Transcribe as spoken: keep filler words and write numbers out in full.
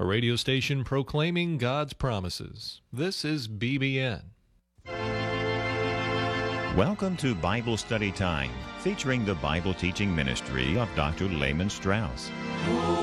a radio station proclaiming God's promises. This is B B N. Welcome to Bible Study Time, featuring the Bible teaching ministry of Doctor Lehman Strauss.